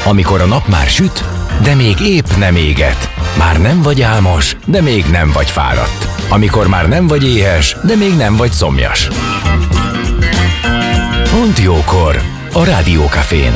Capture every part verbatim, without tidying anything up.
Amikor a nap már süt, de még épp nem éget. Már nem vagy álmos, de még nem vagy fáradt. Amikor már nem vagy éhes, de még nem vagy szomjas. Pont jókor a Rádiókafén.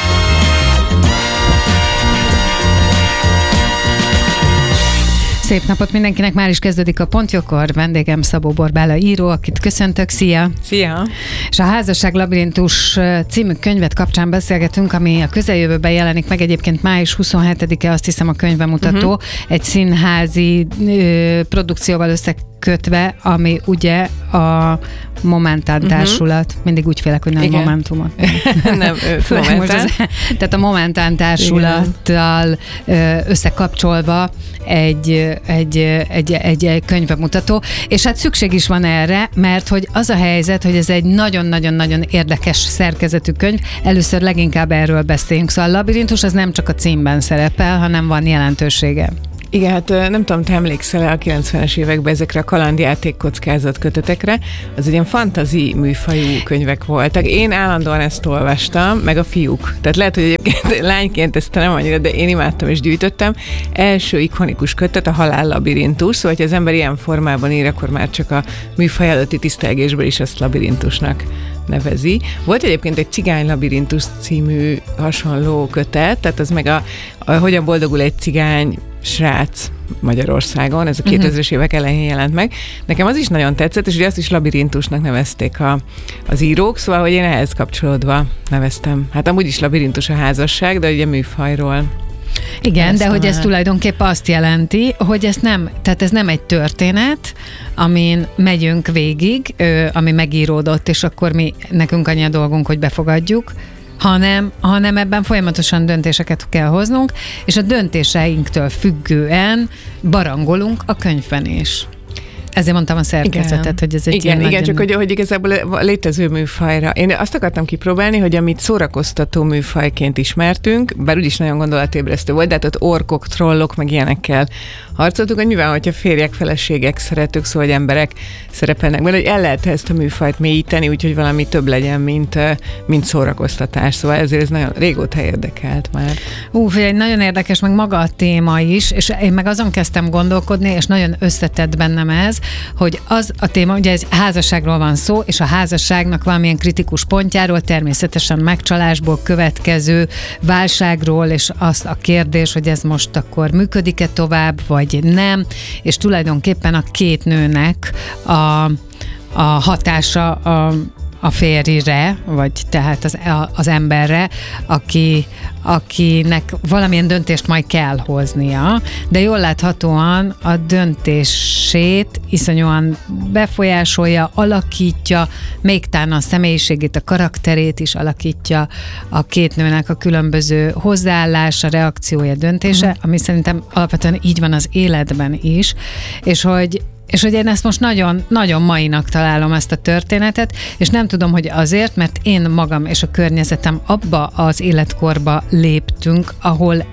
Szép napot mindenkinek, már is kezdődik a Pontjókor. Vendégem Szabó Borbála író, akit köszöntök. Szia! Szia! És a Házasság labirintus című könyvet kapcsán beszélgetünk, ami a közeljövőben jelenik meg. Egyébként május huszonhetedike, azt hiszem, a könyvemutató. Uh-huh. Egy színházi ö, produkcióval összekötve, ami ugye a Momentán uh-huh. társulat. Mindig úgy félek, hogy nem Igen. Momentumot. nem, ő, Momentán. Tehát a Momentán társulattal ö, összekapcsolva egy, egy, egy, egy, egy könyvemutató, és hát szükség is van erre, mert hogy az a helyzet, hogy ez egy nagyon-nagyon-nagyon érdekes szerkezetű könyv, először leginkább erről beszéljünk. Szóval a labirintus az nem csak a címben szerepel, hanem van jelentősége. Igen, hát nem tudom, te emlékszel a kilencvenes években ezekre a kalandjáték kockázat kötetekre, az egy ilyen fantazi műfajú könyvek voltak. Én állandóan ezt olvastam, meg a fiúk. Tehát lehet, hogy egyébként lányként ezt nem annyira, de én imádtam és gyűjtöttem. Első ikonikus kötet a Halál labirintus, szóval, ha az ember ilyen formában ír, akkor már csak a műfaj előtti tisztelgésből is azt labirintusnak nevezi. Volt egyébként egy Cigány labirintus című hasonló kötet, tehát az meg a, a Hogyan boldogul egy cigány srác Magyarországon, ez a kétezres évek elején jelent meg. Nekem az is nagyon tetszett, és ugye azt is labirintusnak nevezték a, az írók, szóval, hogy én ehhez kapcsolódva neveztem. Hát amúgy is labirintus a házasság, de ugye műfajról. Igen, de hogy ez tulajdonképpen azt jelenti, hogy ez nem, tehát ez nem egy történet, amin megyünk végig, ami megíródott, és akkor mi, nekünk annyi a dolgunk, hogy befogadjuk, hanem, hanem ebben folyamatosan döntéseket kell hoznunk, és a döntéseinktől függően barangolunk a könyvben is. Ezért mondtam a szerkezetet, igen. hogy ez egy igen, ilyen igen, nagyon... csak hogy, hogy igazából a létező műfajra. Én azt akartam kipróbálni, hogy amit szórakoztató műfajként ismertünk, bár úgyis nagyon gondolatébresztő volt, de hát ott orkok, trollok, meg ilyenekkel harcoltuk, hogy nyilván, hogyha férjek, feleségek, szeretők, szóval, hogy emberek szerepelnek benne, hogy el lehet ezt a műfajt mélyíteni, úgyhogy valami több legyen, mint, mint szórakoztatás. Szóval ezért ez nagyon régóta érdekelt már. Ú, egy nagyon érdekes, meg maga a téma is, és én meg azon kezdtem gondolkodni, és nagyon összetett bennem ez, hogy az a téma, ugye ez házasságról van szó, és a házasságnak valamilyen kritikus pontjáról, természetesen megcsalásból következő válságról, és az a kérdés, hogy ez most akkor működik-e tovább, vagy nem, és tulajdonképpen a két nőnek a, a hatása a a férjre, vagy tehát az, az emberre, aki, akinek valamilyen döntést majd kell hoznia, de jól láthatóan a döntését iszonyúan befolyásolja, alakítja, még talán a személyiségét, a karakterét is alakítja a két nőnek a különböző hozzáállása, reakciója, döntése, mm. ami szerintem alapvetően így van az életben is, és hogy És hogy én ezt most nagyon, nagyon mainak találom, ezt a történetet, és nem tudom, hogy azért, mert én magam és a környezetem abba az életkorba léptünk, ahol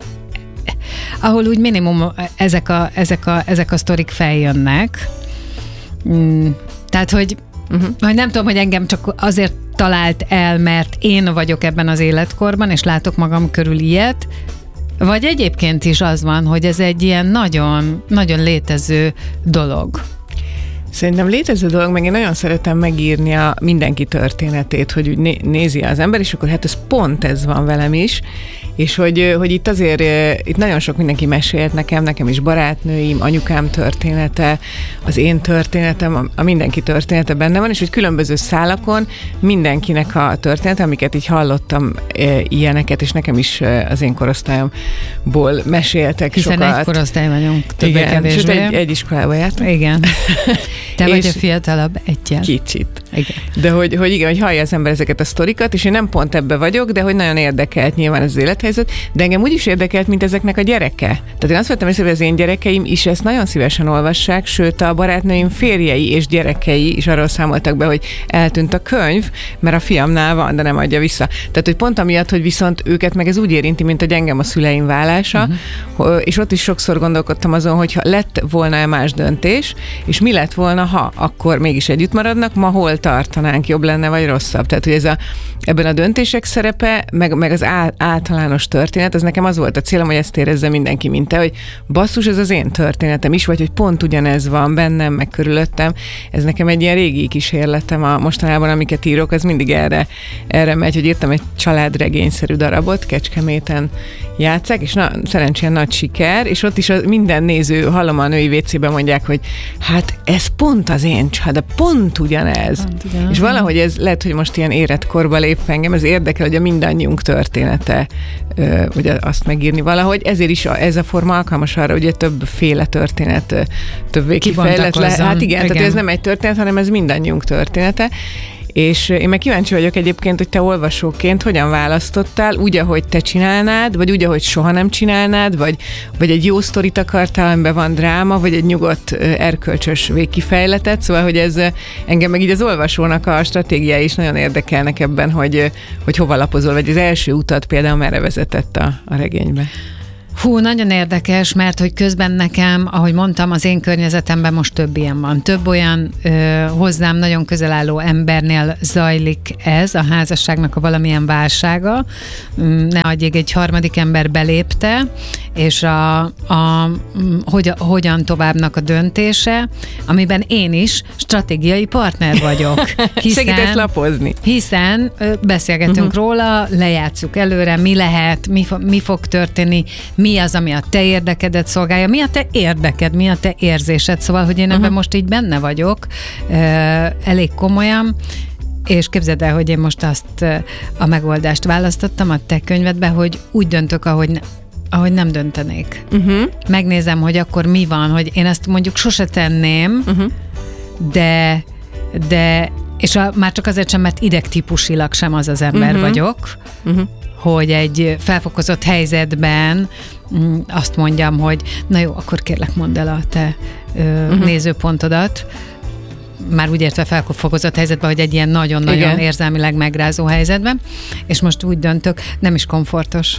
ahol úgy minimum ezek a, ezek a, ezek a sztorik feljönnek. Mm, tehát, hogy, uh-huh. hogy nem tudom, hogy engem csak azért talált el, mert én vagyok ebben az életkorban, és látok magam körül ilyet, vagy egyébként is az van, hogy ez egy ilyen nagyon, nagyon létező dolog. Szerintem létező dolog, meg én nagyon szeretem megírni a mindenki történetét, hogy úgy né- nézi az ember, és akkor hát ez pont ez van velem is, és hogy, hogy itt azért, itt nagyon sok mindenki mesélt nekem, nekem is barátnőim, anyukám története, az én történetem, a, a mindenki története benne van, és hogy különböző szálakon mindenkinek a története, amiket így hallottam e, ilyeneket, és nekem is e, az én korosztályomból meséltek Hiszen sokat. Hiszen egy korosztály vagyunk, többé-kevésbé. Egy, egy iskolába jártam. Igen. Te vagy a fiatalabb egyel. Kicsit. Igen. De hogy, hogy igen, hogy hallja az ember ezeket a sztorikat, és én nem pont ebbe vagyok, de hogy nagyon érdekelt nyilván az élethelyzet, de engem úgy is érdekelt, mint ezeknek a gyereke. Tehát én azt vettem észre, hogy az én gyerekeim is ezt nagyon szívesen olvassák, sőt a barátnőim férjei és gyerekei is arról számoltak be, hogy eltűnt a könyv, mert a fiamnál van, de nem adja vissza. Tehát, hogy pont amiatt, hogy viszont őket meg ez úgy érinti, mint hogy engem a szüleim válása, uh-huh. és ott is sokszor gondolkodtam azon, hogy ha lett volna-e más döntés, és mi lett volna, volna, ha akkor mégis együtt maradnak, ma hol tartanánk, jobb lenne vagy rosszabb. Tehát, hogy ez a, ebben a döntések szerepe, meg, meg az általános történet, az nekem az volt a célom, hogy ezt érezze mindenki, mint te, hogy basszus, ez az én történetem is, vagy hogy pont ugyanez van bennem, meg körülöttem. Ez nekem egy ilyen régi kísérletem a mostanában, amiket írok, az mindig erre, erre megy, hogy írtam egy családregényszerű darabot, Kecskeméten játsszák, és na, szerencsére nagy siker, és ott is a, minden néző, hallom a női vécében mondják, hogy hát ez pont az én család, de pont ugyanez. Pont ugyanez. És valahogy ez lehet, hogy most ilyen érett korba lép engem, ez érdekel, hogy a mindannyiunk története, vagy azt megírni valahogy, ezért is a, ez a forma alkalmas arra, hogy többféle történet, többé kifejlett le. Hát igen, igen, tehát ez nem egy történet, hanem ez mindannyiunk története. És én meg kíváncsi vagyok egyébként, hogy te olvasóként hogyan választottál, úgy, ahogy te csinálnád, vagy úgy, ahogy soha nem csinálnád, vagy, vagy egy jó sztorit akartál, amiben van dráma, vagy egy nyugodt, erkölcsös végkifejletet, szóval, hogy ez engem meg így az olvasónak a stratégiái is nagyon érdekelnek ebben, hogy, hogy hova lapozol, vagy az első utat például merre vezetett a, a regénybe. Hú, nagyon érdekes, mert hogy közben nekem, ahogy mondtam, az én környezetemben most több ilyen van. Több olyan ö, hozzám nagyon közel álló embernél zajlik ez, a házasságnak a valamilyen válsága. Ne adjék, egy harmadik ember belépte, és a, a, hogy, hogyan továbbnak a döntése, amiben én is stratégiai partner vagyok. Hiszen, segítesz lapozni. Hiszen beszélgetünk uh-huh. róla, lejátszuk előre, mi lehet, mi, mi fog történni, mi az, ami a te érdekedet szolgálja, mi a te érdeked, mi a te érzésed. Szóval, hogy én ebben uh-huh. most így benne vagyok, elég komolyan, és képzeld el, hogy én most azt a megoldást választottam a te könyvedbe, hogy úgy döntök, ahogy ne, ahogy nem döntenék. Uh-huh. Megnézem, hogy akkor mi van, hogy én ezt mondjuk sose tenném, uh-huh. de, de és a, már csak azért sem, mert idegtípusilag sem az az ember uh-huh. vagyok, uh-huh. hogy egy felfokozott helyzetben azt mondjam, hogy na jó, akkor kérlek mondd el a te ö, uh-huh. nézőpontodat, már úgy értve felfokozott helyzetben, hogy egy ilyen nagyon-nagyon igen. érzelmileg megrázó helyzetben, és most úgy döntök, nem is komfortos.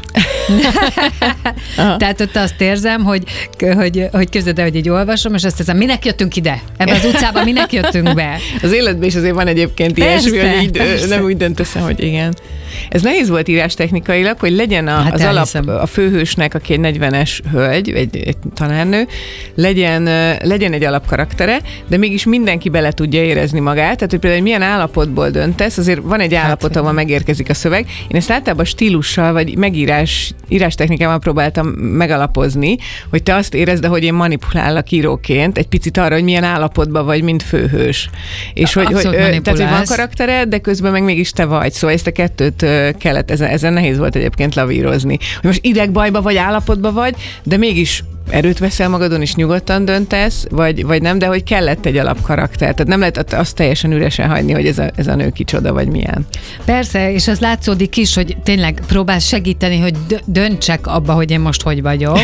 Tehát ott azt érzem, hogy, hogy, hogy képzeld el, hogy így olvasom, és azt hiszem, minek jöttünk ide? Ebben az utcában minek jöttünk be? Az életben is azért van egyébként ilyesmi, hogy így persze. nem úgy döntesz, hogy igen. Ez nehéz volt írástechnikailag, hogy legyen a, hát az alap, a főhősnek, aki egy negyvenes hölgy, egy, egy tanárnő, legyen, legyen egy alapkaraktere, de mégis mindenki bele tudja érezni magát, tehát hogy például milyen állapotból döntesz, azért van egy állapot, hát, ahol megérkezik a szöveg. Én ezt általában stílussal, vagy megírás, írástechnikával próbáltam megalapozni, hogy te azt érezd, hogy én manipulállak íróként egy picit arra, hogy milyen állapotban vagy, mint főhős. És hogy, hogy, tehát, hogy van karaktered, de közben meg mégis te vagy. Szóval ezt a kettőt kellett, ezen, ezen nehéz volt egyébként lavírozni. Hogy most idegbajba vagy, állapotba vagy, de mégis erőt veszel magadon, és nyugodtan döntesz, vagy, vagy nem, de hogy kellett egy alapkarakter. Tehát nem lehet azt teljesen üresen hagyni, hogy ez a, ez a nő kicsoda, vagy milyen. Persze, és az látszódik is, hogy tényleg próbálsz segíteni, hogy döntsek abba, hogy én most hogy vagyok.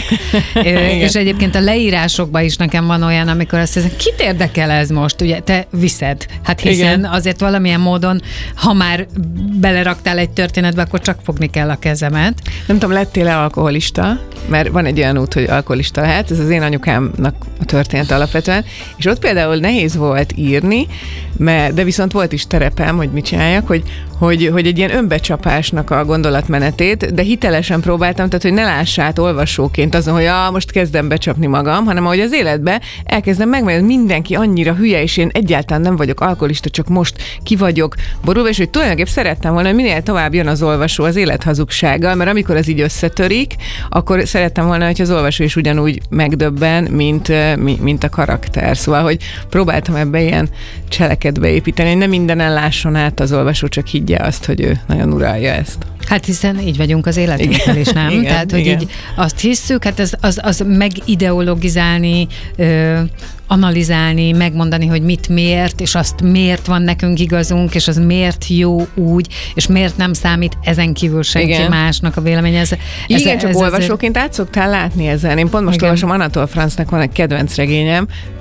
És egyébként a leírásokban is nekem van olyan, amikor azt hiszem, kit érdekel ez most? Ugye te viszed. Hát hiszen igen. azért valamilyen módon, ha már beleraktál egy történetbe, akkor csak fogni kell a kezemet. Nem tudom, lettél-e alkoholista? Mert van egy olyan út, hogy alkoholista lehet, ez az én anyukámnak a történet alapvetően, és ott például nehéz volt írni, mert, de viszont volt is terepem, hogy mit csináljak, hogy, hogy, hogy egy ilyen önbecsapásnak a gondolatmenetét, de hitelesen próbáltam, tehát hogy ne lássát olvasóként azon, hogy ah, most kezdem becsapni magam, hanem ahogy az életbe elkezdem megmondani, hogy mindenki annyira hülye, és én egyáltalán nem vagyok alkoholista, csak most ki vagyok borulva, és hogy tulajdonképpen szerettem volna, hogy minél tovább jön az olvasó az élet hazugsággal, mert amikor az így összetörik, akkor szerettem volna, hogy az olvasó is ugyanúgy megdöbben, mint, mint a karakter. Szóval, hogy próbáltam ebbe ilyen cselekedbe építeni, hogy nem mindenen lásson át az olvasó, csak higgye azt, hogy ő nagyon uralja ezt. Hát hiszen így vagyunk az életünkkel is, nem? Igen, Tehát, hogy igen. így azt hisszük, hát az, az, az megideologizálni, ö, analizálni, megmondani, hogy mit miért, és azt miért van nekünk igazunk, és az miért jó úgy, és miért nem számít ezen kívül senki igen. másnak a véleménye. Ez, ez, igen, ez, csak ez olvasóként át szoktál látni ezen. Én pont most igen. olvasom Anatole Francnak van egy kedvenc regényem,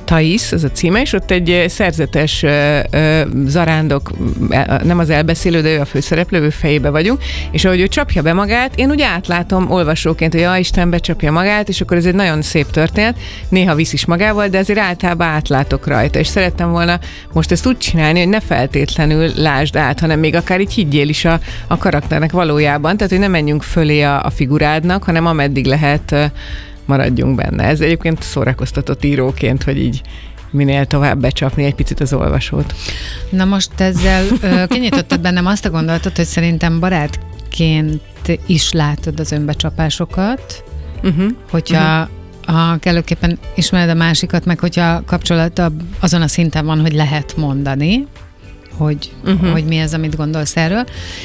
Thais, az a címe, és ott egy szerzetes ö, ö, zarándok, nem az elbeszélő, de ő a főszereplő, ő fejébe vagyunk, és ahogy ő csapja be magát, én úgy átlátom olvasóként, hogy ja, Isten becsapja magát, és akkor ez egy nagyon szép történet, néha visz is magával, de azért általában átlátok rajta, és szerettem volna most ezt úgy csinálni, hogy ne feltétlenül lásd át, hanem még akár így higgyél is a, a karakternek valójában, tehát hogy ne menjünk fölé a, a figurádnak, hanem ameddig lehet maradjunk benne. Ez egyébként szórakoztatott íróként, hogy így minél tovább becsapni egy picit az olvasót. Na most ezzel ö, kinyitottad bennem azt a gondolatot, hogy szerintem barátként is látod az önbecsapásokat, uh-huh. hogyha uh-huh. ha kellőképpen ismered a másikat, meg hogyha kapcsolat azon a szinten van, hogy lehet mondani, hogy, uh-huh. hogy mi az, amit gondolsz erről,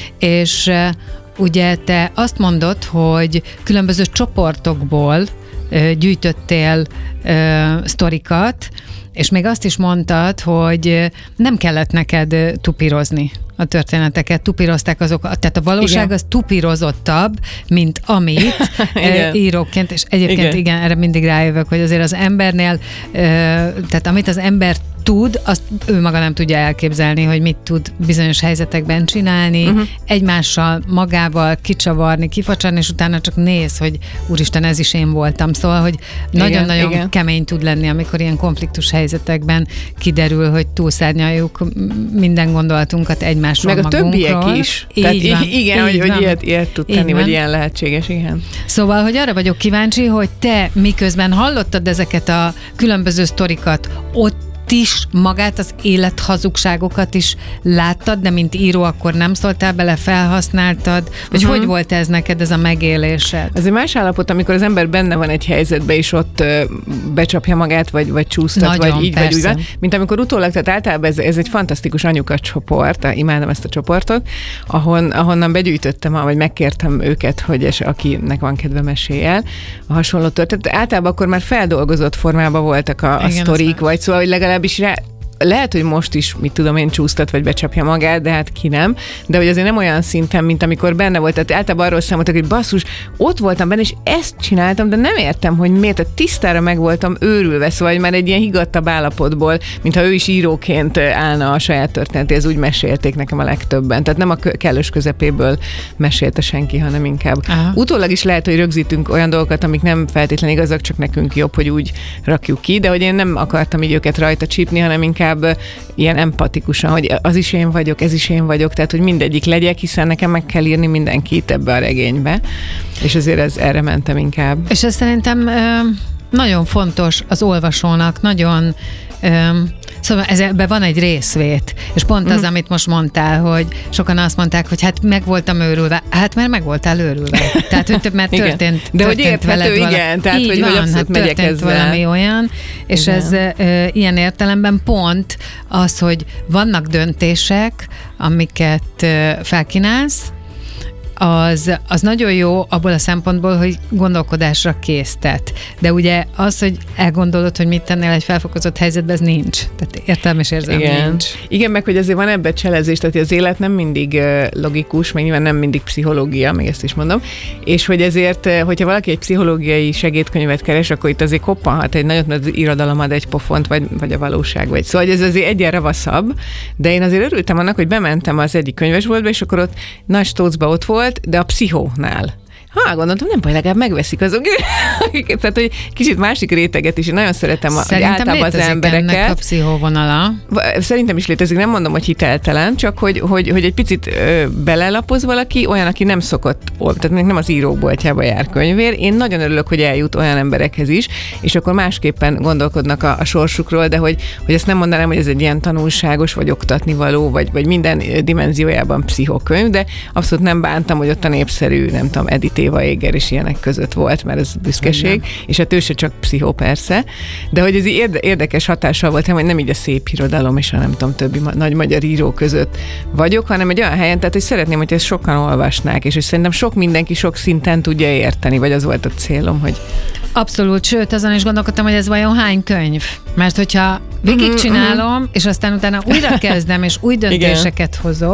és ugye te azt mondod, hogy különböző csoportokból ö, gyűjtöttél ö, sztorikat, és még azt is mondtad, hogy nem kellett neked tupírozni a történeteket, tupírozták azok, tehát a valóság igen. az tupírozottabb, mint amit íróként, és egyébként igen. igen, erre mindig rájövök, hogy azért az embernél, tehát amit az ember tud, azt ő maga nem tudja elképzelni, hogy mit tud bizonyos helyzetekben csinálni, uh-huh. egymással, magával kicsavarni, kifacsarni, és utána csak néz, hogy úristen, ez is én voltam. Szóval, hogy nagyon-nagyon igen, kemény tud lenni, amikor ilyen konfliktus helyzetekben kiderül, hogy túlszárnyaljuk minden gondolatunkat egymásról, meg a magunkról. Többiek is. Így Tehát van, igen, hogy, hogy ilyet, ilyet tud tenni, van. Vagy ilyen lehetséges, igen. Szóval, hogy arra vagyok kíváncsi, hogy te miközben hallottad ezeket a különböző sztorikat, ott is magát, az élethazugságokat is láttad, de mint író akkor nem szóltál bele, felhasználtad, vagy uh-huh. hogy volt ez neked, ez a megélésed? Ez egy más állapot, amikor az ember benne van egy helyzetbe, és ott ö, becsapja magát, vagy, vagy csúsztat, Nagyon, vagy így, persze. vagy úgy van. Mint amikor utólag, tehát általában ez, ez egy fantasztikus anyukat csoport, imádom ezt a csoportot, ahon, ahonnan begyűjtöttem, vagy megkértem őket, hogy és akinek van kedve meséljel a hasonló történet. Általában akkor már feldolgozott formában voltak a, a sztorik, vagy szóval, hogy legalább is rá, lehet, hogy most is, mit tudom én, csúsztat, vagy becsapja magát, de hát ki nem. De hogy azért nem olyan szinten, mint amikor benne volt. Tehát általában arról számoltak, hogy basszus, ott voltam benne, és ezt csináltam, de nem értem, hogy miért. Tehát tisztára meg voltam őrülve, szóval már egy ilyen higgadtabb állapotból, mintha ő is íróként állna a saját történetéhez, úgy mesélték nekem a legtöbben. Tehát nem a kellős közepéből mesélte senki, hanem inkább. Aha. Utólag is lehet, hogy rögzítünk olyan dolgokat, amik nem feltétlenül igazak, csak nekünk jobb, hogy úgy rakjuk ki, de hogy én nem akartam így őket rajta csípni, hanem inkább ilyen empatikusan, hogy az is én vagyok, ez is én vagyok, tehát hogy mindegyik legyek, hiszen nekem meg kell írni mindenkit ebbe a regénybe, és azért ez, erre mentem inkább. És ez szerintem nagyon fontos az olvasónak, nagyon szóval ebben van egy részvét, és pont az, mm. amit most mondtál, hogy sokan azt mondták, hogy hát meg voltam őrülve. Hát mert meg voltál őrülve. Tehát, hogy mert történt, de történt hogy érthető, veled igen, tehát, így hogy, van, hogy abszolút hát megyek történt ezzel. valami olyan, és igen. ez e, ilyen értelemben pont az, hogy vannak döntések, amiket e, felkínálsz, Az, az nagyon jó abból a szempontból, hogy gondolkodásra késztet. De ugye az, hogy elgondolod, hogy mit tennél egy felfokozott helyzetben, ez nincs. Tehát értelmes érzem Igen. nincs. Igen, meg hogy azért van ebben cselezés, tehát az élet nem mindig logikus, meg nyilván nem mindig pszichológia, még ezt is mondom, és hogy ezért, hogyha valaki egy pszichológiai segédkönyvet keres, akkor itt azért koppanhat egy nagyot, mert az irodalom ad egy pofont, vagy, vagy a valóság, vagy. Szóval ez azért egyen ravaszabb, de én azért örültem annak, hogy bementem az egyik könyvesboltba, és akkor ott nagy stócba ott volt, de a pszichónál. Ha, gondoltam, nem baj, legalább megveszik azok. Tehát, hogy kicsit másik réteget is. Én nagyon szeretem Szerintem általában az embereket. Ennek a pszichóvonala. Szerintem is létezik, nem mondom, hogy hiteltelen, csak hogy, hogy, hogy egy picit ö, belelapoz valaki, olyan, aki nem szokott, tehát nem az íróboltjába jár könyvér. Én nagyon örülök, hogy eljut olyan emberekhez is, és akkor másképpen gondolkodnak a, a sorsukról, de hogy, hogy ezt nem mondanám, hogy ez egy ilyen tanulságos, vagy oktatnivaló, vagy, vagy minden dimenziójában pszichokönyv, de abszolút nem bántam, hogy ott a népszerű, nem tudom, Edith Éva Éger és ilyenek között volt, mert ez büszkeség, igen. És hát ő se csak pszichó persze, de hogy ez érde, érdekes hatással volt, hogy nem így a szép irodalom és a nem tudom, többi ma, nagy magyar író között vagyok, hanem egy olyan helyen, tehát hogy szeretném, hogy ezt sokan olvasnák, és hogy szerintem sok mindenki sok szinten tudja érteni, vagy az volt a célom, hogy... Abszolút, sőt, azon is gondolkodtam, hogy ez vajon hány könyv? Mert hogyha végigcsinálom, uh-huh, uh-huh. és aztán utána újra kezdem, és új döntéseket hozok,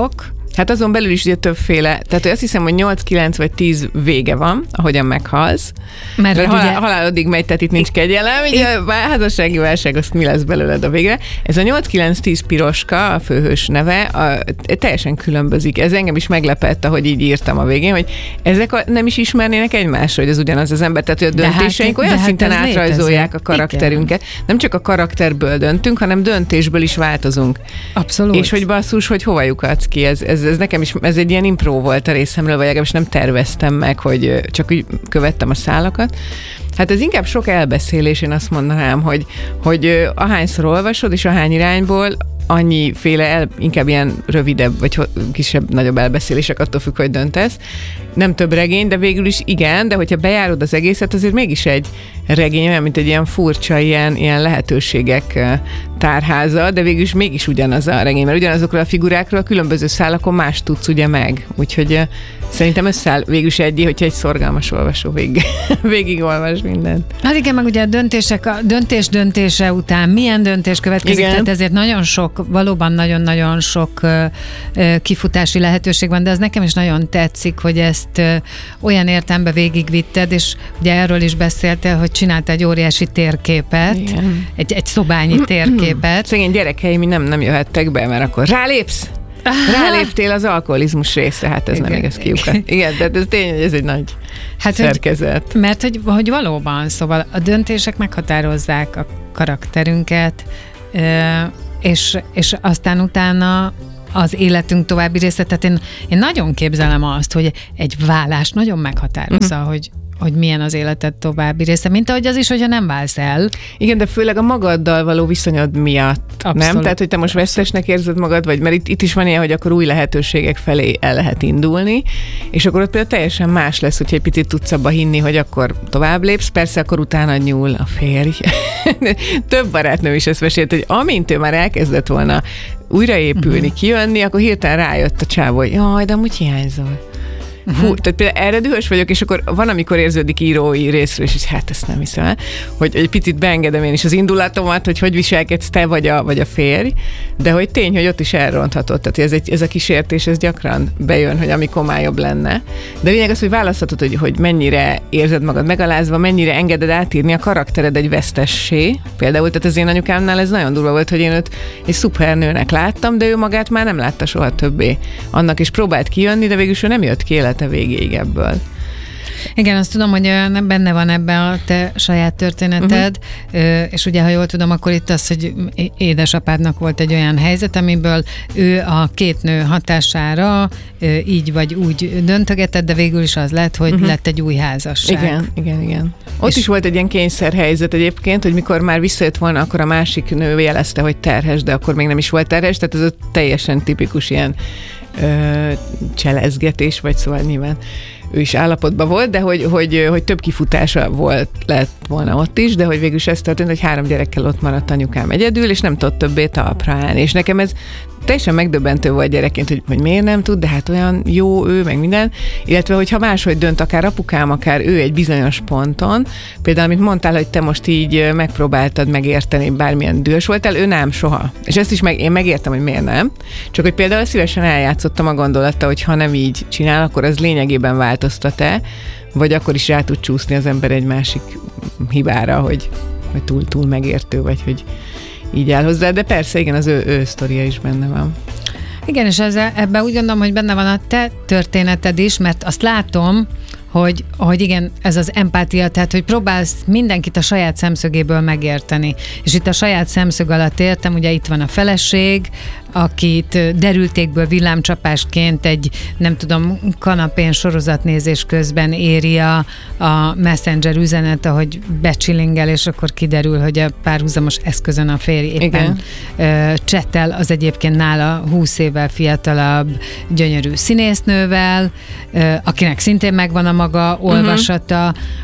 Hát azon belül is ugye többféle, tehát azt hiszem, hogy nyolc, kilenc vagy tíz vége van, ahogyan meghalsz. Mert, Mert halál, ugye... halálodig megy, tehát itt nincs kegyelem, ugye a házassági válság, azt mi lesz belőled a végre. Ez a nyolc, kilenc, tíz piroska, a főhős neve, a, teljesen különbözik. Ez engem is meglepett, ahogy így írtam a végén, hogy ezek a, nem is ismernének egymásra, hogy az ugyanaz az ember, tehát hogy a döntéseink hát, olyan hát szinten átrajzolják a karakterünket. Igen. Nem csak a karakterből döntünk, hanem döntésből is változunk. Abszolút. És hogy basszus, hogy hova lyukadsz ki, ez, ez, ez nekem is, ez egy ilyen impró volt a részemről, vagy legalábbis nem terveztem meg, hogy csak úgy követtem a szálakat. Hát ez inkább sok elbeszélés, én azt mondanám, hogy, hogy ahányszor olvasod, és ahány irányból, annyiféle, el, inkább ilyen rövidebb, vagy kisebb, nagyobb elbeszélések, attól függ, hogy döntesz. Nem több regény, de végül is igen, de hogyha bejárod az egészet, azért mégis egy regény, olyan, mint egy ilyen furcsa, ilyen, ilyen lehetőségek tárháza, de végül is mégis ugyanaz a regény, mert ugyanazokról a figurákról a különböző szálakon más tudsz ugye meg. Úgyhogy szerintem összeáll végül is egy, hogyha egy szorgalmas olvasó végig, végig olvas mindent. Hát igen, meg ugye a döntések, a döntés döntése után milyen döntés következik, igen. Tehát ezért nagyon sok, valóban nagyon-nagyon sok uh, uh, kifutási lehetőség van, de az nekem is nagyon tetszik, hogy ezt uh, olyan értelemben végigvitted, és ugye erről is beszéltél, hogy csináltál egy óriási térképet, egy, egy szobányi térképet. Szegény gyerekeim nem, nem jöhettek be, mert akkor rálépsz! Ráléptél az alkoholizmus részre, hát ez igen, nem igaz kiukat. Igen, de ez tény, hogy ez egy nagy hát, szerkezet. Hogy, mert hogy, hogy valóban, szóval a döntések meghatározzák a karakterünket, és, és aztán utána az életünk további része. Tehát én, én nagyon képzelem azt, hogy egy vállás nagyon meghatározza, uh-huh. hogy hogy milyen az életed további része, mint ahogy az is, hogyha nem válsz el. Igen, de főleg a magaddal való viszonyod miatt, abszolút, nem? Tehát, hogy te most vesztesnek érzed magad, vagy mert itt, itt is van ilyen, hogy akkor új lehetőségek felé el lehet indulni, és akkor ott például teljesen más lesz, hogyha egy picit tudsz abba hinni, hogy akkor tovább lépsz, persze akkor utána nyúl a férj. Több barátnőm is ezt mesélt, hogy amint ő már elkezdett volna újraépülni, uh-huh. kijönni, akkor hirtelen rájött a csávó, hogy jaj, de amúgy hiányzol. Uh-huh. Hú, tehát például erre dühös vagyok, és akkor van, amikor érződik írói részről, és hát ezt nem hiszem el, hogy egy picit beengedem én is az indulatomat, hogy hogy viselkedsz te vagy a, vagy a férj, de hogy tény, hogy ott is elronthatod. Tehát ez, egy, ez a kísértés, ez gyakran bejön, hogy amikor már jobb lenne. De lényeg az, hogy választhatod, hogy, hogy mennyire érzed magad megalázva, mennyire engeded átírni a karaktered egy vesztessé. Például, tehát az én anyukámnál ez nagyon durva volt, hogy én őt egy szupernőnek láttam, de ő magát már nem látta soha többé. Annak is próbált kijönni, de végül ő nem jött ki élete végéig ebből. Igen, azt tudom, hogy benne van ebben a te saját történeted, uh-huh. és ugye, ha jól tudom, akkor itt az, hogy édesapádnak volt egy olyan helyzet, amiből ő a két nő hatására így vagy úgy döntögetett, de végül is az lett, hogy uh-huh. lett egy új házasság. Igen, igen, igen. Ott és is volt egy ilyen kényszerhelyzet egyébként, hogy mikor már visszajött volna, akkor a másik nő jelezte, hogy terhes, de akkor még nem is volt terhes, tehát ez a teljesen tipikus ilyen ö, cselezgetés, vagy szóval nyilván ő is állapotban volt, de hogy, hogy, hogy több kifutása volt, lett volna ott is, de hogy végül is ez történt, hogy három gyerekkel ott maradt anyukám egyedül, és nem tudott többé talpra állni. És nekem ez teljesen megdöbbentő volt gyerekként, hogy, hogy miért nem tud, de hát olyan jó ő, meg minden. Illetve, hogyha máshogy dönt, akár apukám, akár ő egy bizonyos ponton, például, amit mondtál, hogy te most így megpróbáltad megérteni, bármilyen dühös voltál, ő nem soha. És ezt is meg, én megértem, hogy miért nem. Csak hogy például szívesen eljátszottam a gondolattal, hogy ha nem így csinál, akkor az lényegében változtat-e, vagy akkor is rá tud csúszni az ember egy másik hibára, hogy, hogy túl-túl megértő, vagy hogy így áll hozzá, de persze, igen, az ő, ő sztoria is benne van. Igen, és ezzel, ebben úgy gondolom, hogy benne van a te történeted is, mert azt látom, hogy, hogy igen, ez az empátia, tehát, hogy próbálsz mindenkit a saját szemszögéből megérteni. És itt a saját szemszög alatt értem, ugye itt van a feleség, akit derültékből villámcsapásként egy, nem tudom, kanapén sorozatnézés közben éri a, a Messenger üzenet, ahogy becsilingel, és akkor kiderül, hogy a párhuzamos eszközön a férj éppen uh, csettel az egyébként nála húsz évvel fiatalabb, gyönyörű színésznővel, uh, akinek szintén megvan a maga olvasata, uh-huh.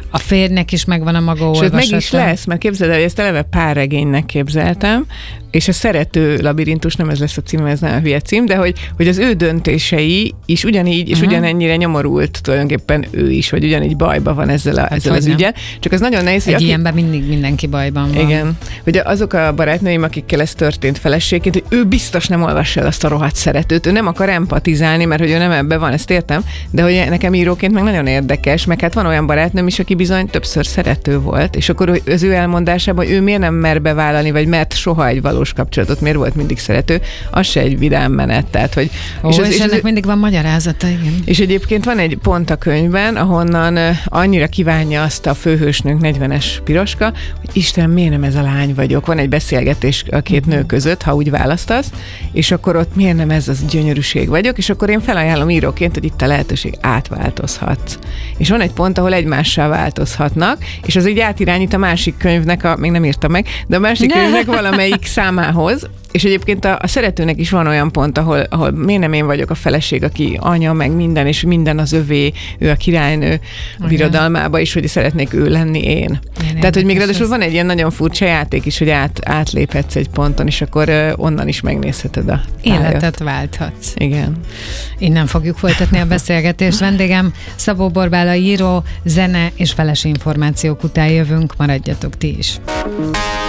A férjnek is megvan a maga olvasata. Sőt, meg is lesz, mert képzeld el, hogy ezt eleve párregénynek képzeltem, és a Szerető labirintus, nem ez lesz a cím, ez nem a hülye cím, de hogy, hogy az ő döntései is ugyanígy, és uh-huh. ugyanennyire nyomorult tulajdonképpen ő is, vagy ugyanígy bajban van ezzel, a, hát ezzel az ügyen. Csak az nagyon nehéz, Egy hogy ilyenben aki... mindig mindenki bajban van. Igen. Hogy azok a barátnőim, akikkel ez történt feleségként, hogy ő biztos nem olvassa el azt a rohadt Szeretőt, ő nem akar empatizálni, mert hogy ő nem ebben van, ezt értem, de hogy nekem íróként meg nagyon érdekes, meg hát van olyan barátnőm is, aki bizony többször szerető volt, és akkor az ő elmondásában, hogy ő miért nem mer bevállalni, vagy mert soha egy valós kapcsolatot, miért volt mindig szerető, az se egy vidám menet. Tehát, hogy, Ó, és, az, és, és ennek az, mindig van magyarázata, igen. És egyébként van egy pont a könyvben, ahonnan annyira kívánja azt a főhősnőnk, negyvenes piroska, hogy Isten, miért nem ez a lány vagyok? Van egy beszélgetés a két uh-huh. nő között, ha úgy választasz, és akkor ott miért nem ez az gyönyörűség vagyok, és akkor én felajánlom íróként, hogy itt a lehetőség, átváltozhatsz. És van egy pont, ahol egymással változhatnak, és az így átirányít a másik könyvnek, a, még nem írtam meg, de a másik könyvnek valamelyik számához, és egyébként a, a Szeretőnek is van olyan pont, ahol, ahol miért nem én vagyok a feleség, aki anya, meg minden, és minden az övé, ő a királynő a birodalmába is, hogy szeretnék ő lenni én. én Tehát, hogy még ráadásul van egy ilyen nagyon furcsa játék is, hogy át, átléphetsz egy ponton, és akkor uh, onnan is megnézheted a tájat. Életet válthatsz. Igen. Innen fogjuk folytatni a beszélgetést. Vendégem Szabó Borbála író, zene és feles információk után jövünk, maradjatok ti is.